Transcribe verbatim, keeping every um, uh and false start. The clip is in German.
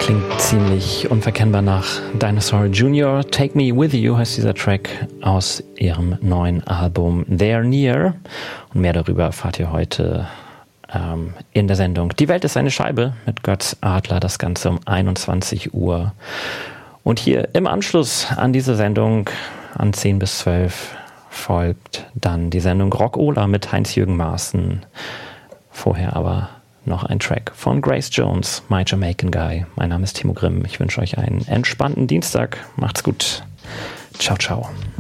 Klingt ziemlich unverkennbar nach Dinosaur Junior. Take Me With You heißt dieser Track aus ihrem neuen Album They're Near. Und mehr darüber erfahrt ihr heute ähm, in der Sendung Die Welt ist eine Scheibe mit Götz Adler. Das Ganze um einundzwanzig Uhr. Und hier im Anschluss an diese Sendung an zehn bis zwölf folgt dann die Sendung Rock-Ola mit Heinz-Jürgen Maaßen. Vorher aber noch ein Track von Grace Jones, My Jamaican Guy. Mein Name ist Timo Grimm. Ich wünsche euch einen entspannten Dienstag. Macht's gut. Ciao, ciao.